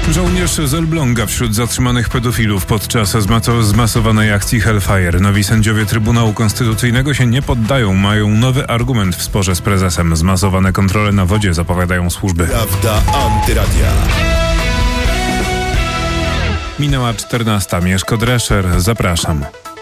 Żołnierz z Elbląga wśród zatrzymanych pedofilów podczas zmasowanej akcji Hellfire. Nowi sędziowie Trybunału Konstytucyjnego się nie poddają. Mają nowy argument w sporze z prezesem. Zmasowane kontrole na wodzie, zapowiadają służby. Prawda Antyradia. Minęła 14. Mieszko Drescher. Zapraszam.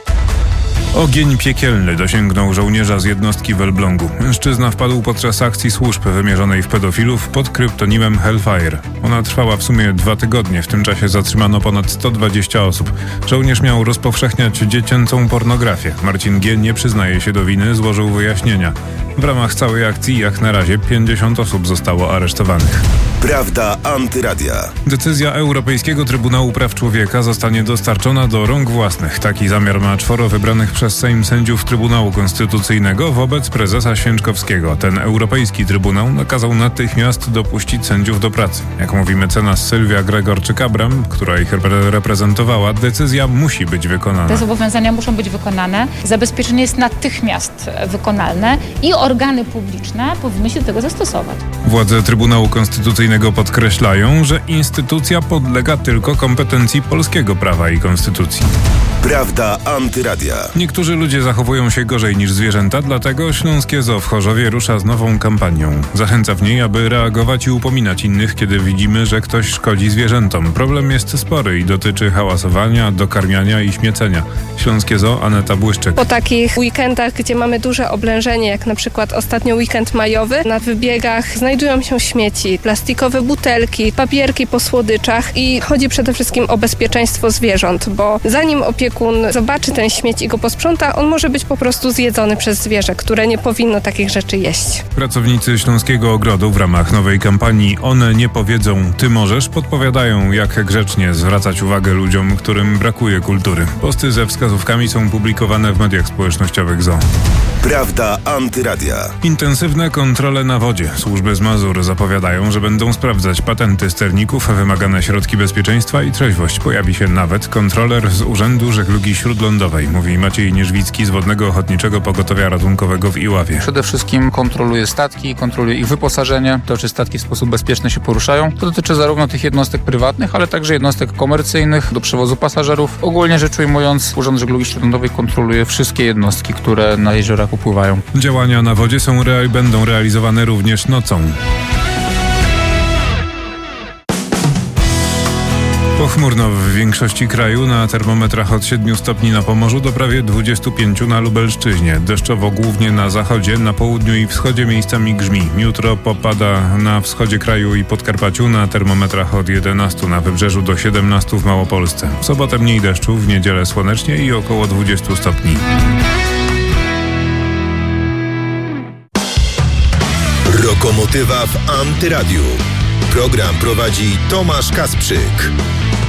Ogień piekielny dosięgnął żołnierza z jednostki w Elblągu. Mężczyzna wpadł podczas akcji służb wymierzonej w pedofilów pod kryptonimem Hellfire. Ona trwała w sumie 2 tygodnie. W tym czasie zatrzymano ponad 120 osób. Żołnierz miał rozpowszechniać dziecięcą pornografię. Marcin G. nie przyznaje się do winy, złożył wyjaśnienia. W ramach całej akcji jak na razie 50 osób zostało aresztowanych. Prawda Antyradia. Decyzja Europejskiego Trybunału Praw Człowieka zostanie dostarczona do rąk własnych. Taki zamiar ma 4 wybranych przez Sejm sędziów Trybunału Konstytucyjnego wobec prezesa Święczkowskiego. Ten Europejski Trybunał nakazał natychmiast dopuścić sędziów do pracy. Jak mówi mecenas Sylwia Gregorczyk-Abram, która ich reprezentowała, decyzja musi być wykonana. Te zobowiązania muszą być wykonane. Zabezpieczenie jest natychmiast wykonalne i organy publiczne powinny się do tego zastosować. Władze Trybunału Konstytucyjnego podkreślają, że instytucja podlega tylko kompetencji polskiego prawa i konstytucji. Prawda Antyradia. Niektórzy ludzie zachowują się gorzej niż zwierzęta, dlatego Śląskie Zoo w Chorzowie rusza z nową kampanią. Zachęca w niej, aby reagować i upominać innych, kiedy widzimy, że ktoś szkodzi zwierzętom. Problem jest spory i dotyczy hałasowania, dokarmiania i śmiecenia. Śląskie Zoo, Aneta Błyszczyk. Po takich weekendach, gdzie mamy duże oblężenie, jak na przykład ostatnio weekend majowy, na wybiegach znajdują się śmieci, plastikowe butelki, papierki po słodyczach i chodzi przede wszystkim o bezpieczeństwo zwierząt, bo zanim opiekun zobaczy ten śmieć i go posprząta, on może być po prostu zjedzony przez zwierzę, które nie powinno takich rzeczy jeść. Pracownicy Śląskiego Ogrodu w ramach nowej kampanii One nie powiedzą, ty możesz, podpowiadają, jak grzecznie zwracać uwagę ludziom, którym brakuje kultury. Posty ze wskazówkami są publikowane w mediach społecznościowych zoo. Prawda Antyradia. Intensywne kontrole na wodzie. Służby z Mazur zapowiadają, że będą sprawdzać patenty sterników, wymagane środki bezpieczeństwa i trzeźwość. Pojawi się nawet kontroler z Urzędu Żeglugi Śródlądowej, mówi Maciej Nierzwicki z Wodnego Ochotniczego Pogotowia Ratunkowego w Iławie. Przede wszystkim kontroluje statki, kontroluje ich wyposażenie, to czy statki w sposób bezpieczny się poruszają. To dotyczy zarówno tych jednostek prywatnych, ale także jednostek komercyjnych do przewozu pasażerów. Ogólnie rzecz ujmując, Urząd Żeglugi Śródlądowej kontroluje wszystkie jednostki, które na jeziorach upływają. Działania na wodzie będą realizowane również nocą. Pochmurno w większości kraju, na termometrach od 7 stopni na Pomorzu do prawie 25 na Lubelszczyźnie. Deszczowo głównie na zachodzie, na południu i wschodzie miejscami grzmi. Jutro popada na wschodzie kraju i Podkarpaciu, na termometrach od 11 na Wybrzeżu do 17 w Małopolsce. W sobotę mniej deszczu, w niedzielę słonecznie i około 20 stopni. Lokomotywa w Antyradiu. Program prowadzi Tomasz Kasprzyk.